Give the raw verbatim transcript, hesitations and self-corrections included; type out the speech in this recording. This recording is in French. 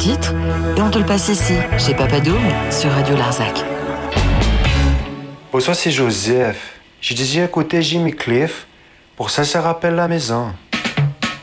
titre et on te le passe ici, chez Papadoum, sur Radio Larzac. Bonsoir, c'est Joseph. J'ai désiré écouter Jimmy Cliff. Pour ça, ça rappelle la maison.